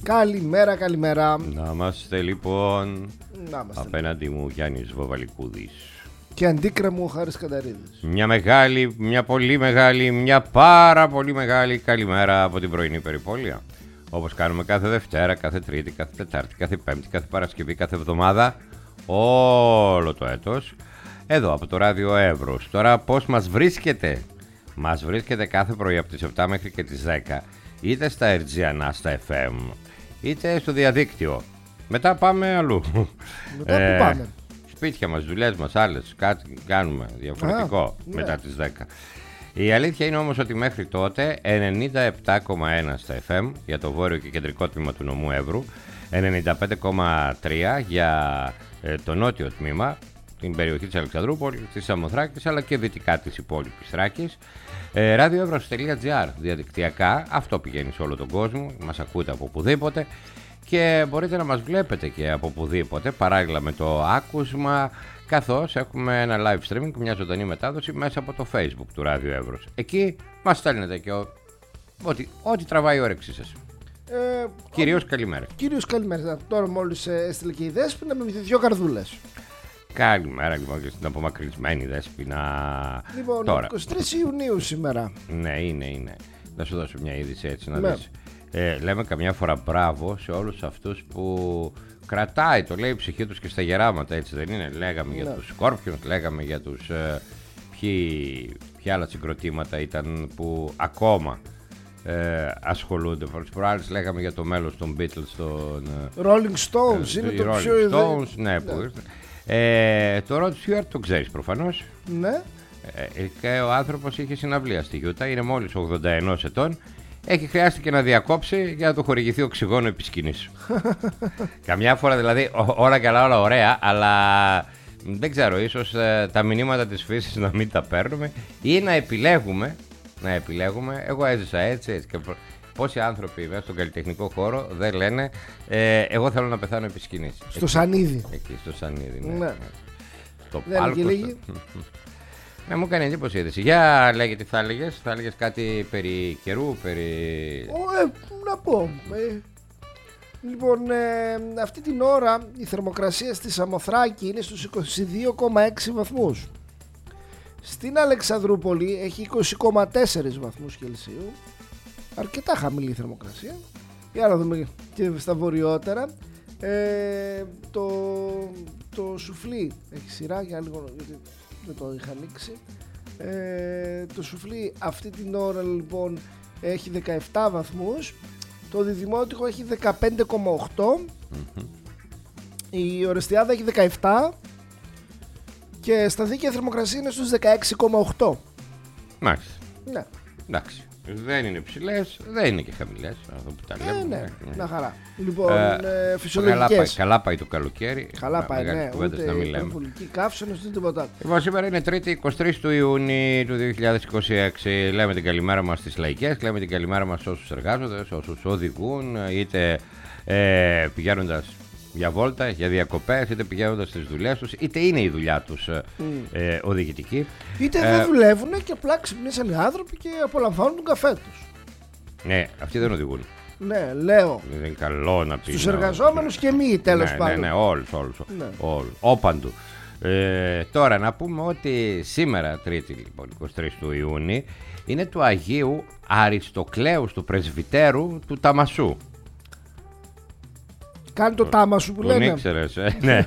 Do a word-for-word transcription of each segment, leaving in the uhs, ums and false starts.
Καλημέρα, καλημέρα. Να είμαστε λοιπόν. Να είμαστε. Απέναντι μου Γιάννης Βαβαλικούδης. Και αντίκρα μου ο Χάρης Κανταρίδης. Μια μεγάλη, μια πολύ μεγάλη, μια πάρα πολύ μεγάλη καλημέρα από την πρωινή περιπόλεια. Όπως κάνουμε κάθε Δευτέρα, κάθε Τρίτη, κάθε Τετάρτη, κάθε Πέμπτη, κάθε Παρασκευή, κάθε εβδομάδα, όλο το έτος. Εδώ από το Ράδιο Εύρος. Τώρα πώς μας βρίσκεται? Μας βρίσκεται κάθε πρωί από τις επτά μέχρι και τις δέκα, είτε στα Ερτζιανά, στα εφ εμ, είτε στο διαδίκτυο. Μετά πάμε αλλού. Μετά που πάμε? Σπίτια μας, δουλειές μας, άλλες, κάτι κάνουμε διαφορετικό. Α, ναι. Μετά τις δέκα. Η αλήθεια είναι όμως ότι μέχρι τότε ενενήντα επτά κόμμα ένα στα εφ εμ για το βόρειο και κεντρικό τμήμα του νομού Εύρου, ενενήντα πέντε κόμμα τρία για ε, το νότιο τμήμα, την περιοχή της Αλεξανδρούπολης, της Σαμοθράκης, αλλά και δυτικά της υπόλοιπης Θράκης. Ε, radioevros.gr διαδικτυακά, αυτό πηγαίνει σε όλο τον κόσμο, μας ακούτε από οπουδήποτε και μπορείτε να μας βλέπετε και από οπουδήποτε παράλληλα με το άκουσμα, καθώς έχουμε ένα live streaming, μια ζωντανή μετάδοση μέσα από το Facebook του Ράδιο Εύρος. Εκεί μας στέλνετε και ο... ό,τι, ό,τι τραβάει η όρεξή σας. Ε, Κυρίως καλημέρα. Κυρίως καλημέρα. Τώρα μόλις έστειλε και η Δέσποινα με δύο καρδούλες. Καλημέρα λοιπόν και στην απομακρυσμένη Δέσποινα. Λοιπόν, τώρα. εικοστή τρίτη Ιουνίου σήμερα. Ναι, είναι, είναι. Θα σου δώσω μια είδηση έτσι να ναι. δεις. Ε, λέμε καμιά φορά μπράβο σε όλους αυτούς που κρατάει, το λέει η ψυχή τους και στα γεράματα, έτσι δεν είναι? Λέγαμε ναι. για τους Σκόρπιους, λέγαμε για τους ε, ποιοι, ποια άλλα συγκροτήματα ήταν που ακόμα ε, ασχολούνται. Φορές προάλλες λέγαμε για το μέλος των Beatles, των Rolling Stones, ε, είναι το Rolling πιο Stones, ναι, ναι. Που, ε, το Rod Stewart το ξέρεις προφανώς. Ναι. Ε, και ο άνθρωπος είχε συναυλία στη Γιούτα, είναι μόλις ογδόντα ένα ετών. Έχει χρειάστηκε να διακόψει για να του χορηγηθεί οξυγόνο επί σκηνής. Καμιά φορά δηλαδή όλα καλά, όλα ωραία, αλλά δεν ξέρω, ίσως ε, τα μηνύματα της φύσης να μην τα παίρνουμε ή να επιλέγουμε, να επιλέγουμε. Εγώ έζησα έτσι, έτσι και πόσοι άνθρωποι μέσα στον καλλιτεχνικό χώρο δεν λένε ε, εγώ θέλω να πεθάνω επί σκηνής. Στο εκεί, Σανίδι. Εκεί στο Σανίδι, ναι. ναι. Το δεν πάλκο. Ναι, μου έκανε εντύπωση η είδηση. Για λέγε τι θα έλεγες, θα έλεγες κάτι περί καιρού, περί... Ο, ε, να πω. Ε, λοιπόν, ε, αυτή την ώρα η θερμοκρασία στη Σαμοθράκη είναι στους είκοσι δύο κόμμα έξι βαθμούς. Στην Αλεξανδρούπολη έχει είκοσι κόμμα τέσσερα βαθμούς Κελσίου. Αρκετά χαμηλή θερμοκρασία. Για να δούμε και στα βορειότερα. Ε, το, το σουφλί έχει σειρά για λίγο, γιατί δεν το είχα ανοίξει. Ε, το σουφλί αυτή την ώρα λοιπόν έχει δεκαεπτά βαθμούς. Το Διδημότυχο έχει δεκαπέντε κόμμα οκτώ. Mm-hmm. Η Ορεστιάδα έχει δεκαεπτά. Και στα δίκαια θερμοκρασία είναι στους δεκαέξι κόμμα οκτώ. Μάλιστα. Ναι. Εντάξει. Δεν είναι ψηλές, δεν είναι και χαμηλές. Αυτό που τα λέμε. Ε, ναι, μια χαρά. Λοιπόν, ε, ε, φυσιολογικές. Καλά πάει, καλά πάει το καλοκαίρι. Καλά πάει, ναι. Ούτε να μην λέμε. υπερβολική καύσωνος, ούτε τίποτα. Λοιπόν, σήμερα είναι Τρίτη, εικοστή τρίτη του Ιούνιου του δύο χιλιάδες είκοσι έξι. Λέμε την καλημέρα μας στις λαϊκές, λέμε την καλημέρα μας σε όσους εργάζονται, σε όσους οδηγούν, είτε ε, πηγαίνοντας για βόλτα, για διακοπές, είτε πηγαίνοντας στις δουλειές τους, είτε είναι η δουλειά τους mm. ε, οδηγητική. Είτε ε, δεν δουλεύουν και απλά ξυπνήσαν οι άνθρωποι και απολαμβάνουν τον καφέ τους. Ναι, αυτοί δεν οδηγούν. Ναι, λέω. Δεν είναι καλό να πει. Στους εργαζόμενους και μη, τέλος ναι, πάντων. Ναι, ναι, όλους, όλους. Ναι. όλους όπαντου. Ε, τώρα να πούμε ότι σήμερα, Τρίτη, λοιπόν, εικοστή τρίτη του Ιούνιου, είναι του Αγίου Αριστοκλέους του Πρεσβυτέρου του Ταμασού. Κάνει το τάμα σου που τον λένε. Ήξερες, ε? Ναι.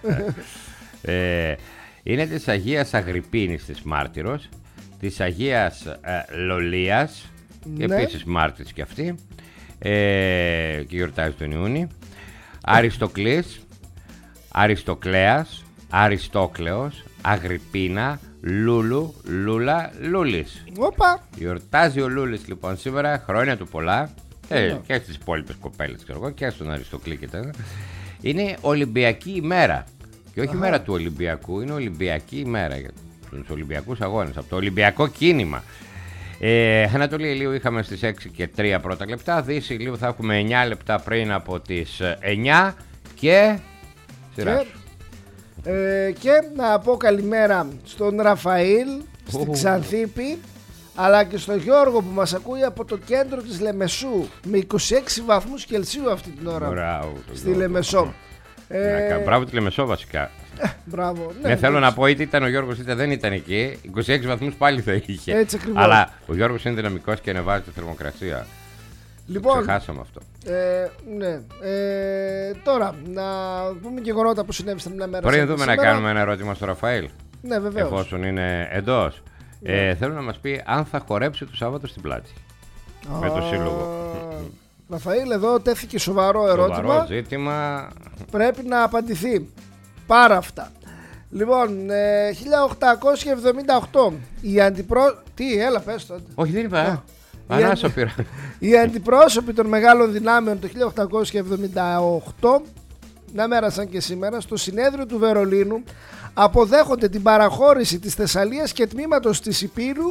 ε, είναι της Αγίας Αγρυπίνης της Μάρτυρος, της Αγίας ε, Λολίας, ναι. Και επίσης μάρτυρης και αυτή, ε, και γιορτάζει τον Ιούνιο. Αριστοκλής, Αριστοκλέας, Αριστόκλεος, Αγρυπίνα, Λούλου, Λούλα, Λούλης. Οπα. Γιορτάζει ο Λούλης λοιπόν σήμερα, χρόνια του πολλά. Ε, yeah. Και στις υπόλοιπες κοπέλες ξέρω εγώ, και στον Αριστοκλή και τα. Είναι Ολυμπιακή ημέρα. Και όχι η μέρα του Ολυμπιακού, είναι Ολυμπιακή ημέρα για τους Ολυμπιακούς αγώνες, από το Ολυμπιακό κίνημα. ε, Ανατολή Ηλίου είχαμε στις έξι και τρία πρώτα λεπτά. Δύση Ηλίου θα έχουμε εννιά λεπτά πριν από τις εννιά. Και σειρά σου. Ε, και να πω καλημέρα στον Ραφαήλ, στην Ξανθήπη, αλλά και στο Γιώργο που μας ακούει από το κέντρο της Λεμεσού με είκοσι έξι βαθμούς Κελσίου αυτή την ώρα. Μπράβο, στη Λεμεσό. Ε... Μπράβο τη Λεμεσό βασικά. Ε, μπράβο. Ναι, ναι, θέλω να πω, είτε ήταν ο Γιώργος είτε δεν ήταν εκεί, είκοσι έξι βαθμούς πάλι θα είχε. Έτσι ακριβώς. Αλλά ο Γιώργος είναι δυναμικός και ανεβάζει τη θερμοκρασία. Λοιπόν, το ξεχάσαμε αυτό. Ε, ναι. Ε, τώρα, να πούμε γεγονότα που συνέβησαν μια μέρα. Πριν δούμε να κάνουμε ένα ερώτημα στο Ραφαήλ. Ναι, βεβαίως. Εφόσον είναι εντός. Ναι. Ε, θέλω να μας πει αν θα χορέψει το Σάββατο στην Πλάτη. Oh. Με το σύλλογο. Ραφαήλ, εδώ τέθηκε σοβαρό ερώτημα. Σοβαρό ζήτημα. Πρέπει να απαντηθεί. Πάρα αυτά. Λοιπόν, ε, χίλια οκτακόσια εβδομήντα οκτώ η αντιπρό... Τι, έλα πες τότε. Όχι, δεν είπα. Ανάσο πήρα. Οι αντιπρόσωποι των μεγάλων δυνάμεων το χίλια οκτακόσια εβδομήντα οκτώ, να μέρα σαν και σήμερα, στο συνέδριο του Βερολίνου αποδέχονται την παραχώρηση της Θεσσαλίας και τμήματος της Υπήρου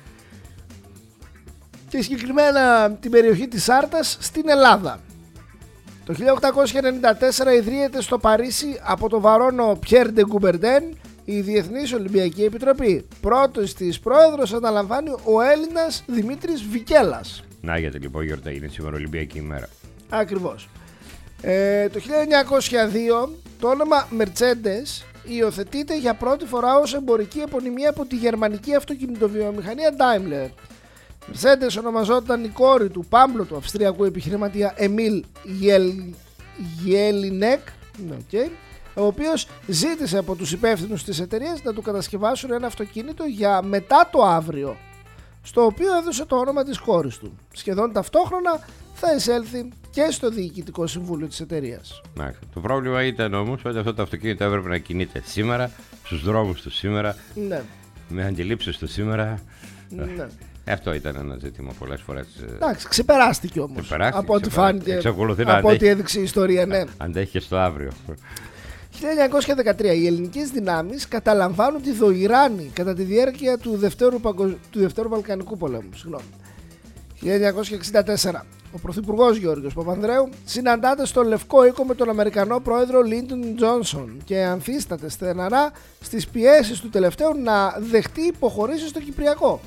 και συγκεκριμένα την περιοχή της Άρτας στην Ελλάδα. Το χίλια οκτακόσια ενενήντα τέσσερα ιδρύεται στο Παρίσι από το βαρόνο Πιέρ ντε Κουμπερντέν η Διεθνής Ολυμπιακή Επιτροπή. Πρώτος της πρόεδρος αναλαμβάνει ο Έλληνας Δημήτρης Βικέλας. Να, γιατί λοιπόν γιορτά είναι σήμερα Ολυμπιακή ημέρα. Ακριβώς. Ε, το χίλια εννιακόσια δύο το όνομα Mercedes υιοθετείται για πρώτη φορά ως εμπορική επωνυμία από τη γερμανική αυτοκινητοβιομηχανία Daimler. Mercedes ονομαζόταν η κόρη του πάμπλωτου αυστριακού επιχειρηματία Εμίλ Γέλινεκ, okay, ο οποίος ζήτησε από τους υπεύθυνους της εταιρείας να του κατασκευάσουν ένα αυτοκίνητο για μετά το αύριο, στο οποίο έδωσε το όνομα της κόρης του. Σχεδόν ταυτόχρονα θα εισέλθει και στο διοικητικό συμβούλιο της εταιρείας. Να, το πρόβλημα ήταν όμως ότι αυτό το αυτοκίνητο έπρεπε να κινείται σήμερα, στους δρόμους του σήμερα, ναι. με αντιλήψεις του σήμερα. Ναι. Αυτό ήταν ένα ζήτημα πολλές φορές. Εντάξει, ξεπεράστηκε όμως. Ξεπεράστηκε, από ό,τι φάνηκε, από ό,τι έδειξε η ιστορία, ναι. Αντέχει και στο αύριο. χίλια εννιακόσια δεκατρία οι ελληνικές δυνάμεις καταλαμβάνουν τη Δοϊράνη κατά τη διάρκεια του Δευτέρου, Παγκοσ... του Δευτέρου Βαλκανικού πολέμου. Συγγνώμη. χίλια εννιακόσια εξήντα τέσσερα ο Πρωθυπουργός Γιώργος Παπανδρέου συναντάται στο Λευκό Οίκο με τον Αμερικανό πρόεδρο Λίντον Τζόνσον και ανθίσταται στεναρά στις πιέσεις του τελευταίου να δεχτεί υποχωρήσεις στο Κυπριακό.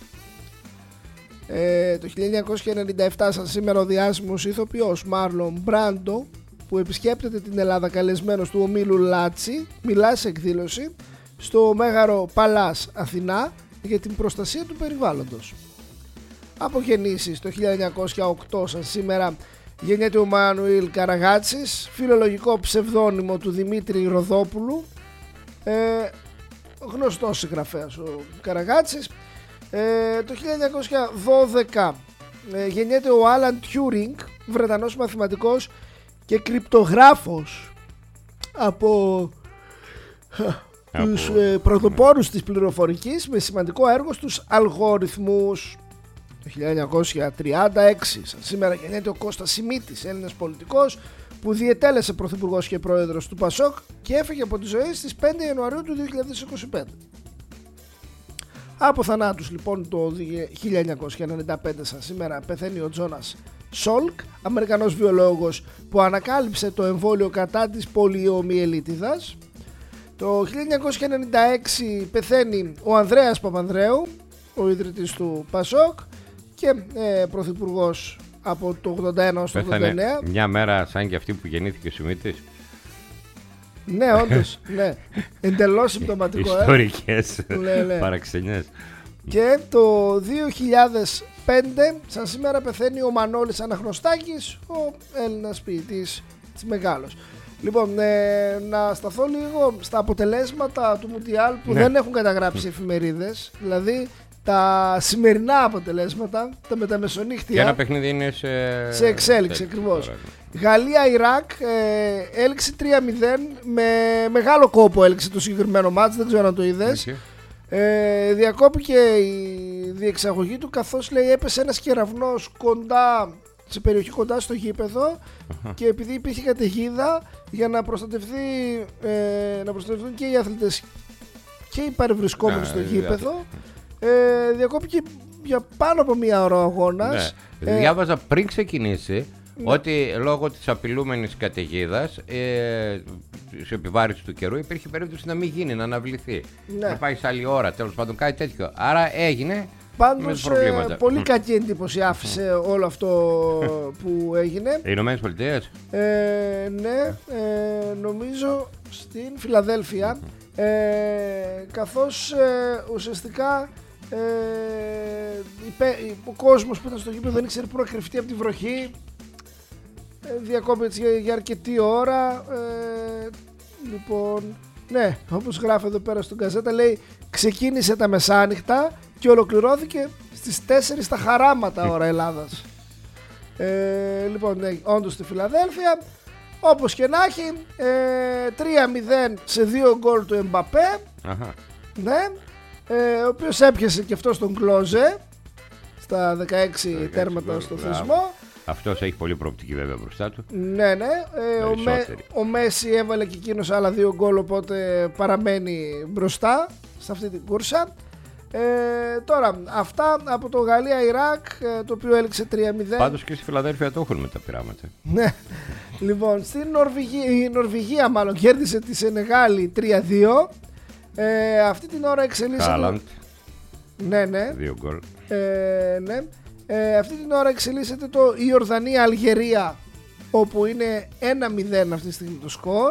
Ε, το χίλια εννιακόσια ενενήντα επτά σαν σήμερα ο διάσημος ηθοποιός Μάρλον Μπράντο, που επισκέπτεται την Ελλάδα καλεσμένος του ομίλου Λάτσι, μιλά σε εκδήλωση στο Μέγαρο Παλάς Αθηνά για την προστασία του περιβάλλοντος. Από γεννήσεις το χίλια εννιακόσια οκτώ σαν σήμερα γεννιέται ο Μανουήλ Καραγάτσης, φιλολογικό ψευδόνυμο του Δημήτρη Ροδόπουλου, ε, γνωστός συγγραφέας ο Καραγάτσης. Ε, το χίλια εννιακόσια δώδεκα ε, γεννιέται ο Άλαν Τιούρινγκ, Βρετανός μαθηματικός και κρυπτογράφος από, από... τους ε, πρωτοπόρους της πληροφορικής με σημαντικό έργο στους αλγοριθμούς. Το χίλια εννιακόσια τριάντα έξι σαν σήμερα γεννιέται ο Κώστας Σιμίτης, Έλληνας πολιτικός που διετέλεσε πρωθυπουργός και πρόεδρος του Πασόκ και έφυγε από τη ζωή στις πέντε Ιανουαρίου του δύο χιλιάδες είκοσι πέντε. Από θανάτους λοιπόν το χίλια εννιακόσια ενενήντα πέντε σαν σήμερα πεθαίνει ο Τζόνας Σόλκ, Αμερικανός βιολόγος που ανακάλυψε το εμβόλιο κατά της πολιομιελίτιδας. Το χίλια εννιακόσια ενενήντα έξι πεθαίνει ο Ανδρέας Παπανδρέου, ο ιδρυτής του Πασόκ και ε, πρωθυπουργός από το ογδόντα ένα ως το ογδόντα εννέα. Μια μέρα σαν και αυτή που γεννήθηκε ο Σιμίτης. Ναι, όντως, ναι. Εντελώς συμπτωματικό. Ιστορικές ε. ναι. παραξενιές. Και το δύο χιλιάδες πέντε σαν σήμερα πεθαίνει ο Μανώλης Αναγνωστάκης, ο Έλληνας ποιητής της μεγάλος. Λοιπόν, ε, να σταθώ λίγο στα αποτελέσματα του Μουντιάλ που ναι. δεν έχουν καταγράψει εφημερίδες. Δηλαδή τα σημερινά αποτελέσματα, τα μεταμεσονύχτια. Και ένα παιχνίδι είναι σε, σε εξέλιξη ακριβώς. Γαλλία-Ιράκ ε, έληξε τρία μηδέν, με μεγάλο κόπο έληξε το συγκεκριμένο μάτς, δεν ξέρω αν το είδες. Okay. Ε, διακόπηκε η διεξαγωγή του καθώς λέει έπεσε ένας κεραυνός κοντά, σε περιοχή κοντά στο γήπεδο uh-huh. και επειδή υπήρχε καταιγίδα για να, προστατευτεί, ε, να προστατευτούν και οι αθλητές και οι παρευρισκόμενοι uh, στο γήπεδο, ε, διακόπηκε για πάνω από μία ώρα ο αγώνας. Ναι. Ε, Διάβαζα πριν ξεκινήσει ναι. ότι λόγω της απειλούμενης καταιγίδας ε, σε επιβάρηση του καιρού υπήρχε περίπτωση να μην γίνει, να αναβληθεί. Ναι. Να πάει σε άλλη ώρα, τέλος πάντων κάτι τέτοιο. Άρα έγινε Πάντως ε, πολύ κακή εντύπωση άφησε όλο αυτό που έγινε. Οι Ηνωμένες Πολιτείες. Ε, ναι, ε, νομίζω στην Φιλαδέλφια, ε, καθώς ε, ουσιαστικά ε, ο κόσμος που ήταν στο γήπεδο δεν ήξερε πού να κρυφτεί από τη βροχή, ε, διακόπηκε για, για αρκετή ώρα. Ε, λοιπόν, ναι, όπως γράφει εδώ πέρα στον Γκαζέτα, λέει ξεκίνησε τα μεσάνυχτα και ολοκληρώθηκε στις τέσσερις τα χαράματα ώρα Ελλάδας. Ε, λοιπόν, ναι, όντως στη Φιλαδέλφια. Όπως και να έχει, ε, τρία μηδέν σε δύο γκολ του Εμπαπέ. Αχα. Ναι, ε, ο οποίος έπιασε και αυτό τον Κλόζε στα δεκαέξι τέρματα γκολ, στο θεσμό. Αυτός έχει πολύ προοπτική βέβαια μπροστά του. Ναι, ναι. Ε, ο, Με, ο Μέση έβαλε και εκείνος άλλα δύο γκολ, οπότε παραμένει μπροστά σε αυτή την κούρσα. Ε, τώρα, αυτά από το Γαλλία-Ιράκ, το οποίο έληξε τρία μηδέν. Πάντως και στη Φιλαδέλφια το έχουν με τα πειράματα. Ναι. Λοιπόν, στην Νορβηγία, η Νορβηγία μάλλον κέρδισε τη Σενεγάλη τρία δύο. Ε, αυτή την ώρα εξελίσσεται. Χάλαντ. Ναι, ναι. Δύο γκολ. Ε, ναι. Ε, αυτή την ώρα εξελίσσεται το Ιορδανία-Αλγερία, όπου είναι ένα μηδέν αυτή τη στιγμή το σκορ.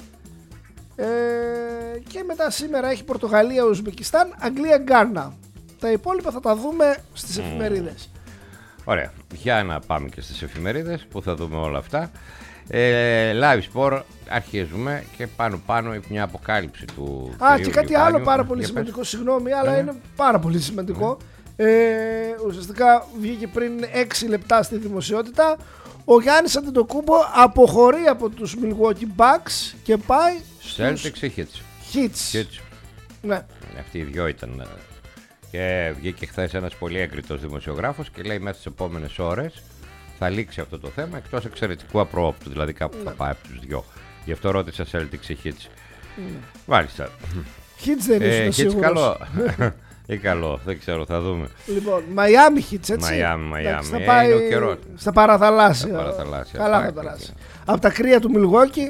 Ε, και μετά σήμερα έχει Πορτογαλία-Ουσμπεκιστάν, Αγγλία-Γκάνα. Τα υπόλοιπα θα τα δούμε στις mm. εφημερίδες. Ωραία, για να πάμε και στις εφημερίδες που θα δούμε όλα αυτά. ε, Live Sport, αρχίζουμε και πάνω πάνω μια αποκάλυψη του Α, και κάτι Λιβάνιου. άλλο πάρα πολύ για σημαντικό, πες. Συγγνώμη, αλλά mm. είναι πάρα πολύ σημαντικό. mm. ε, Ουσιαστικά βγήκε πριν έξι λεπτά στη δημοσιότητα. Ο Γιάννης Αντετοκούμπο αποχωρεί από τους Milwaukee Bucks και πάει στους Celtics ή Hits. Hits. Hits. Ναι. Αυτοί οι δυο ήταν. Και βγήκε χθες ένας πολύ έγκριτος δημοσιογράφος και λέει μέσα στις επόμενες ώρες θα λήξει αυτό το θέμα, εκτός εξαιρετικού απρόοπτου, δηλαδή κάπου ναι. θα πάει από τους δυο. Γι' αυτό ρώτησα Celtics ή Hits. Ναι. Μάλιστα. Hits δεν είναι ε, σίγουρος. Hits καλό. Ή καλό, δεν ξέρω, θα δούμε. Λοιπόν, Miami Hits, έτσι. Miami, Miami. Θα πάει ε, καιρός. στα παραθαλάσσια. Στα παραθαλάσσια. Καλά θα περάσει. Από τα κρύα του Milwaukee.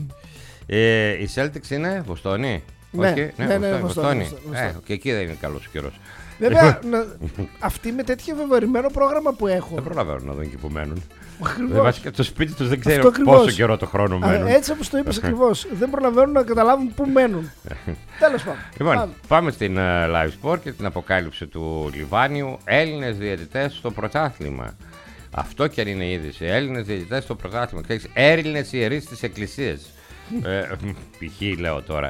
ε, οι Celtics είναι Βοστόνη. Ναι, όχι, ναι, ναι, ναι, ναι, Βοστόνη. Βοστόνη. Ε, και εκεί δεν είναι καλός ο καιρός. Βέβαια, να, αυτοί με τέτοιο βεβαρημένο πρόγραμμα που έχουν. Δεν προλαβαίνουν να δουν εκεί που μένουν. Ακριβώς. Βασικά το σπίτι τους δεν ξέρει πόσο καιρό το χρόνο μένουν. Α, έτσι όπως το είπες ακριβώς. Δεν προλαβαίνουν να καταλάβουν πού μένουν. Τέλος πάντων. Λοιπόν, πάμε, πάμε στην uh, Live Sport και την αποκάλυψη του Λιβάνιου. Έλληνες διαιτητές στο πρωτάθλημα. Αυτό και αν είναι είδηση. Έλληνες διαιτητές στο πρωτάθλημα. Έλληνες ιερείς στις εκκλησίες. ε, π.χ. λέω τώρα.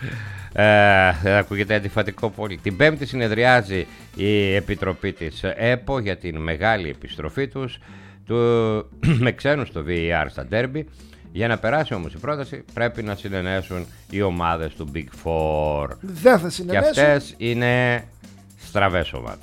Ε, δεν ακούγεται αντιφατικό πολύ. Την Πέμπτη συνεδριάζει η Επιτροπή της ΕΠΟ για την μεγάλη επιστροφή τους του, με ξένους στο βι έι αρ στα ντέρμπι. Για να περάσει όμως η πρόταση πρέπει να συνενέσουν οι ομάδες του Big Four. Δεν θα συνενέσουν. Και αυτές είναι στραβές ομάδες.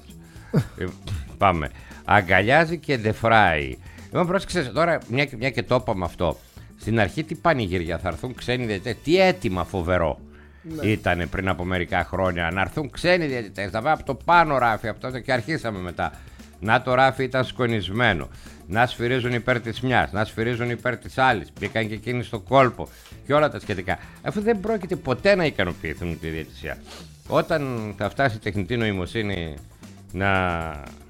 Πάμε. Αγκαλιάζει και ντεφράει. Λοιπόν, πρόσεξε τώρα, μια, μια και το είπαμε αυτό. Στην αρχή τι πανηγύρια θα έρθουν ξένοι διαιτητές. Τι αίτημα φοβερό ναι. ήταν πριν από μερικά χρόνια να έρθουν ξένοι διαιτητές. Να πάει από το πάνω ράφι αυτό και αρχίσαμε μετά. Να το ράφι ήταν σκονισμένο. Να σφυρίζουν υπέρ της μιας, να σφυρίζουν υπέρ της άλλης. Μπήκαν και εκείνοι στο κόλπο και όλα τα σχετικά. Αφού δεν πρόκειται ποτέ να ικανοποιηθούν τη διαιτησία. Όταν θα φτάσει η τεχνητή νοημοσύνη να,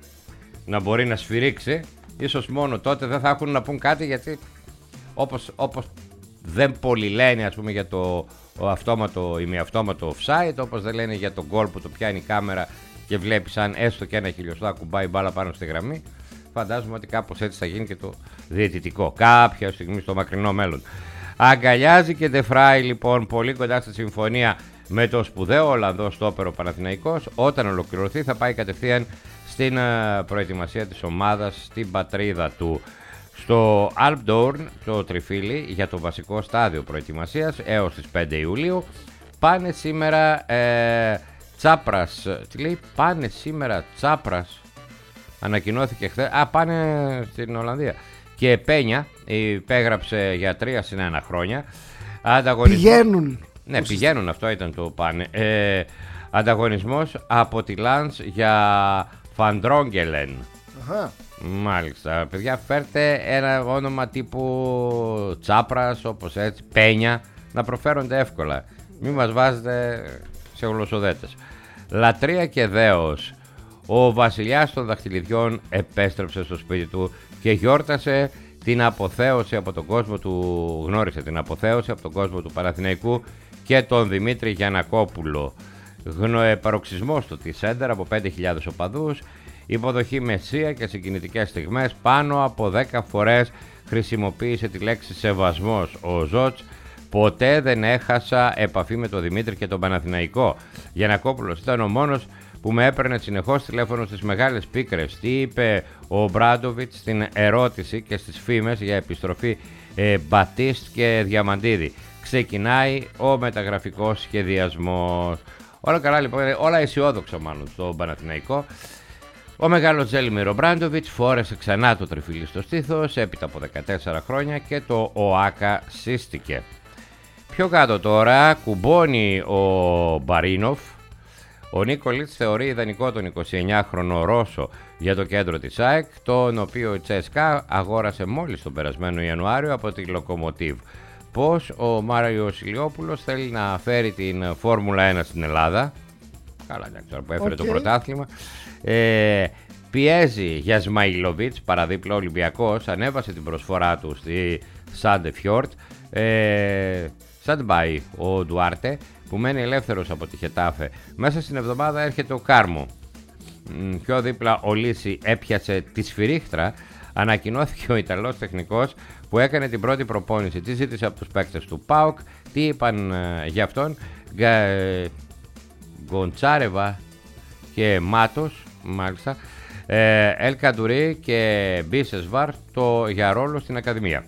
να μπορεί να σφυρίξει, ίσως μόνο τότε δεν θα έχουν να πούν κάτι, γιατί όπως, όπως δεν πολύ λένε ας πούμε για το αυτόματο, ημιαυτόματο offside, όπως δεν λένε για τον γκολ που το πιάνει η κάμερα και βλέπεις αν έστω και ένα χιλιοστό ακουμπάει μπάλα πάνω στη γραμμή. Φαντάζομαι ότι κάπως έτσι θα γίνει και το διαιτητικό κάποια στιγμή στο μακρινό μέλλον. Αγκαλιάζει και ντεφράει λοιπόν πολύ κοντά στη συμφωνία με το σπουδαίο Ολλανδό στόπερο Παναθηναϊκός. Όταν ολοκληρωθεί θα πάει κατευθείαν στην προετοιμασία της ομάδας στην πατρίδα του. Στο Alpdorn, το Τριφύλι, για το βασικό στάδιο προετοιμασίας έως τις πέντε Ιουλίου πάνε σήμερα ε, Τσάπρας. Τι λέει, πάνε σήμερα Τσάπρας. Ανακοινώθηκε χθες. Α, πάνε στην Ολλανδία. Και Πένια υπέγραψε για τρία συν ένα χρόνια. Ανταγωνισμός... Πηγαίνουν. Ναι, πηγαίνουν, αυτό ήταν το πάνε. Ε, ανταγωνισμός από τη Λανς για Φαντρόγγελεν. Αχα. Μάλιστα. Παιδιά, φέρτε ένα όνομα τύπου Τσάπρας, όπως έτσι, Πένια, να προφέρονται εύκολα. Μην μας βάζετε σε γλωσσοδέτες. Λατρεία και δέος. ο βασιλιάς των δαχτυλιδιών επέστρεψε στο σπίτι του και γιόρτασε την αποθέωση από τον κόσμο του, γνώρισε την αποθέωση από τον κόσμο του Παναθηναϊκού και τον Δημήτρη Γιαννακόπουλο. Παροξισμός στο T-Center από πέντε χιλιάδες οπαδούς, υποδοχή μεσία και συγκινητικές στιγμές. Πάνω από δέκα φορές χρησιμοποίησε τη λέξη σεβασμός ο Ζότς. Ποτέ δεν έχασα επαφή με τον Δημήτρη και τον Παναθηναϊκό. Γιαννακόπουλος ήταν ο μόνος που με έπαιρνε συνεχώς τηλέφωνο στις μεγάλες πίκρες. Τι είπε ο Μπράντοβιτς στην ερώτηση και στις φήμες για επιστροφή ε, Μπατίστ και Διαμαντίδη. Ξεκινάει ο μεταγραφικός σχεδιασμός. Όλα καλά λοιπόν, όλα αισιόδοξα μάλλον στο Παναθηναϊκό. Ο μεγάλος Ζέλιμιρ Μπράντοβιτς φόρεσε ξανά το τριφύλι στο στήθος έπειτα από δεκατέσσερα χρόνια και το ΟΑΚΑ σύστηκε. Πιο κάτω τώρα κουμπώνει ο Μπαρίνοφ. Ο Νίκολιτς θεωρεί ιδανικό τον εικοσιεννιάχρονο Ρώσο για το κέντρο της ΑΕΚ, τον οποίο η Τσέσκα αγόρασε μόλις τον περασμένο Ιανουάριο από τη Λοκομοτίβ. Πώς ο Μάριος Ηλιόπουλος θέλει να φέρει την Φόρμουλα ένα στην Ελλάδα. Καλά, τώρα που έφερε okay. το πρωτάθλημα. Ε, πιέζει για Σμαϊλοβίτς, παραδίπλα ο Ολυμπιακός, ανέβασε την προσφορά του στη Σάντεφιόρτ. Ε, Σαντμπάι ο Ντουάρτε που μένει ελεύθερος από τη Χετάφε. Μέσα στην εβδομάδα έρχεται ο Κάρμο. Πιο δίπλα ο Λύση έπιασε τη σφυρίχτρα. Ανακοινώθηκε ο Ιταλός τεχνικός που έκανε την πρώτη προπόνηση. Τι ζήτησε από τους παίκτες του ΠΑΟΚ, τι είπαν ε, για αυτόν. Γα, ε, Γκοντσάρεβα και Μάτος, μάλιστα, ε, Ελ Καντουρί και Μπίσεσβαρ το για ρόλο στην Ακαδημία.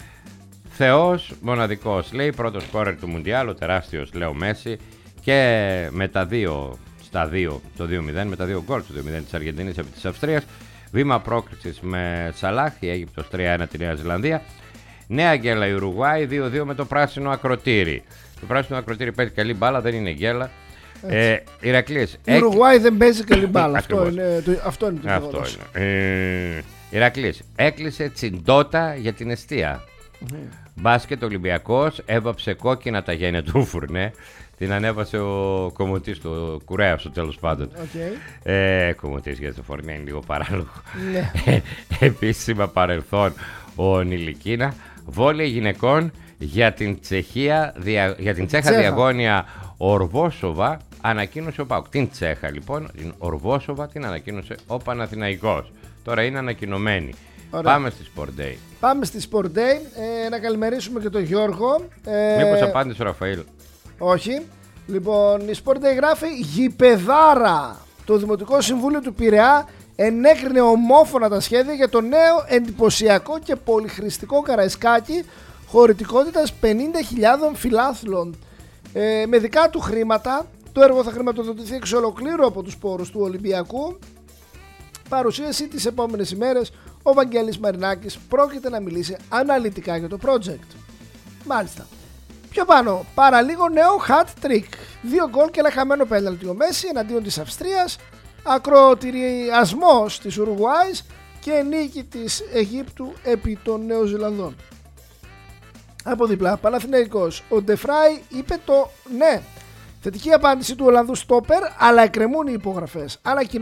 Θεός, μοναδικός, λέει, πρώτο σκόρερ του Μουντιάλ, ο τεράστιος Λέο Μέση και με τα δύο, στα δύο, το δύο μηδέν, με τα δύο γκολ του δύο μηδέν της Αργεντινής επί της Αυστρίας. Βήμα πρόκρισης με Σαλάχ, η Αίγυπτος τρία ένα τη Νέα Ζηλανδία. Νέα γκέλα η Ουρουγουάη δύο δύο με το πράσινο ακροτήρι. Το πράσινο ακροτήρι παίζει καλή μπάλα, δεν είναι γκέλα. Ε, Ηρακλής. Η Ουρουγουάη δεν παίζει καλή μπάλα. αυτό, είναι, το, αυτό είναι το αυτό είναι. Ε, Ηρακλής. Έκλεισε τσιντότα για την εστία. Mm-hmm. Μπάσκετ Ολυμπιακός έβαψε κόκκινα τα γένια του Φουρνέ. Την ανέβασε ο κομμωτής του Κουρέας, στο τέλος πάντων. Okay. Ε, κομμωτής γιατί το Φουρνέ είναι λίγο παράλογο. Yeah. Επίσημα παρελθόν ο Νιλικίνα. Βόλεϊ γυναικών για την, Τσεχία, για την Τσέχα Τσέχα. Διαγώνια Ορβόσοβα ανακοίνωσε ο ΠΑΟΚ. Την Τσέχα λοιπόν, την Ορβόσοβα την ανακοίνωσε ο Παναθηναϊκός. Τώρα είναι ανακοινωμένη. Ωραία. Πάμε στη Sport Day. Πάμε στη Sport Day. Ε, να καλημερίσουμε και τον Γιώργο. Ε, Μήπως απάντησε ο Ραφαήλ? Όχι. Λοιπόν, η Sport Day γράφει γηπεδάρα. Το Δημοτικό Συμβούλιο του Πειραιά ενέκρινε ομόφωνα τα σχέδια για το νέο εντυπωσιακό και πολυχρηστικό Καραϊσκάκι χωρητικότητας πενήντα χιλιάδων φιλάθλων. Ε, με δικά του χρήματα, το έργο θα χρηματοδοτηθεί εξ ολοκλήρου από τους πόρους του Ολυμπιακού. Παρουσίαση τις επόμενες ημέρες. Ο Βαγγέλης Μαρινάκης πρόκειται να μιλήσει αναλυτικά για το project. Μάλιστα. Πιο πάνω, παραλίγο νέο hat trick. Δύο γκολ και ένα χαμένο πέναλτι ο Μέση εναντίον της Αυστρίας. Ακροτηριασμός της Ουρουγουάης και νίκη της Αιγύπτου επί των Νεοζηλανδών. Από δίπλα, Παναθηναϊκός. Ο Ντεφράι είπε το ναι. Θετική απάντηση του Ολλανδού στόπερ, αλλά εκκρεμούν οι υπογραφές.